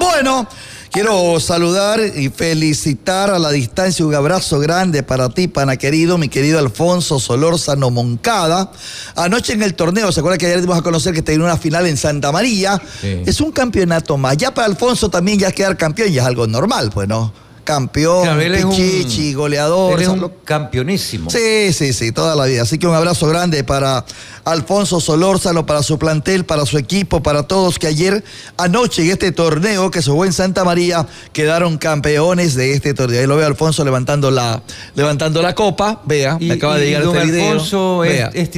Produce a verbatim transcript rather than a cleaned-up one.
Bueno, quiero saludar y felicitar a la distancia. Un abrazo grande para ti, pana querido, mi querido Alfonso Solórzano Moncada. Anoche en el torneo, ¿se acuerda que ayer dimos a conocer que tenía una final en Santa María? Sí. Es un campeonato más. Ya para Alfonso también ya quedar campeón ya es algo normal, pues, ¿no? Campeón, claro, pichichi, un, goleador. Él es un campeonísimo. Sí, sí, sí, toda la vida. Así que un abrazo grande para Alfonso Solórzano, para su plantel, para su equipo, para todos que ayer, anoche en este torneo que se jugó en Santa María, quedaron campeones de este torneo. Ahí lo veo Alfonso levantando la, levantando la copa. Vea, y, me acaba y de llegar don este video. Alfonso es, es